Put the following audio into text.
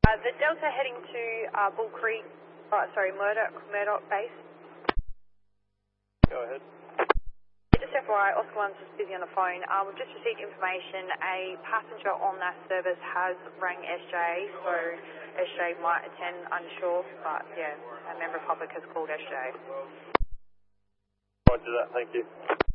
The Delta heading to Bull Creek, Murdoch base. Go ahead. Just FYI, Oscar 1's just busy on the phone. We've just received information a passenger on that service has rang SJ, so SJ might attend, unsure, but yeah, a member of public has called SJ. Roger that, thank you.